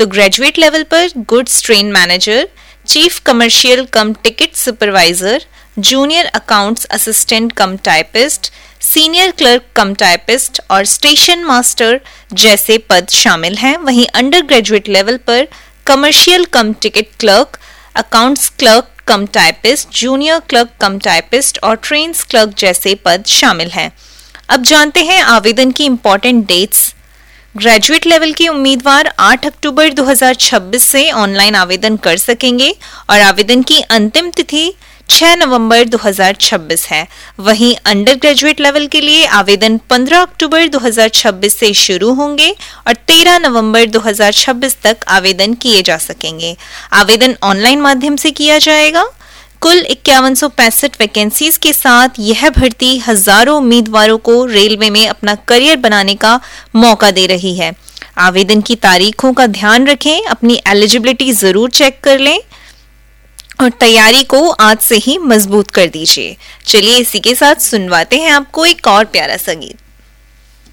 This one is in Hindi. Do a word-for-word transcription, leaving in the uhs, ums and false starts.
तो ग्रेजुएट लेवल पर goods train manager, chief commercial कम ticket supervisor, junior accounts assistant कम टाइपिस्ट, सीनियर क्लर्क कम टाइपिस्ट और स्टेशन मास्टर जैसे पद शामिल हैं। वहीं अंडर ग्रेजुएट लेवल पर कमर्शियल कम टिकट क्लर्क, अकाउंट्स क्लर्क कम टाइपिस्ट, जूनियर क्लर्क कम टाइपिस्ट और ट्रेन्स क्लर्क जैसे पद शामिल हैं। अब जानते हैं आवेदन की इंपॉर्टेंट डेट्स। ग्रेजुएट लेवल के उम्मीदवार आठ अक्टूबर दो हज़ार छब्बीस से ऑनलाइन आवेदन कर सकेंगे और आवेदन की अंतिम तिथि छह नवंबर दो हज़ार छब्बीस है। वहीं अंडर ग्रेजुएट लेवल के लिए आवेदन पंद्रह अक्टूबर दो हज़ार छब्बीस से शुरू होंगे और तेरह नवंबर दो हज़ार छब्बीस तक आवेदन किए जा सकेंगे। आवेदन ऑनलाइन माध्यम से किया जाएगा। कुल इक्यावन सौ पैंसठ वैकेंसीज के साथ यह भर्ती हजारों उम्मीदवारों को रेलवे में अपना करियर बनाने का मौका दे रही है। आवेदन की तारीखों का ध्यान रखें, अपनी एलिजिबिलिटी जरूर चेक कर लें और तैयारी को आज से ही मजबूत कर दीजिए। चलिए इसी के साथ सुनवाते हैं आपको एक और प्यारा सा गीत।